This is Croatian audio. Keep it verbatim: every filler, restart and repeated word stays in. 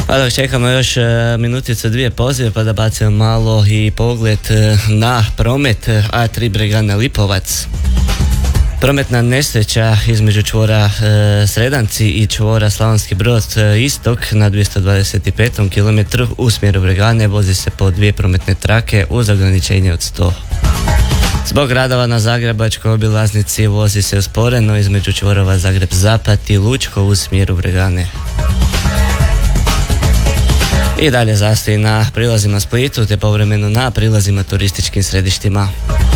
A dok čekamo još minuticu dvije pozive pa da bacimo malo i pogled na promet A tri Bregana Lipovac. Prometna nesreća između čvora e, Sredanci i čvora Slavonski Brod e, istok na dvjesto dvadeset pet kilometru u smjeru Bregane vozi se po dvije prometne trake uz ograničenje od sto. Zbog radova na Zagrebačkoj obilaznici vozi se usporeno između čvorova Zagreb Zapad i Lučko u smjeru Bregane. I dalje zastoji na prilazima Splitu te povremeno na prilazima turističkim središtima.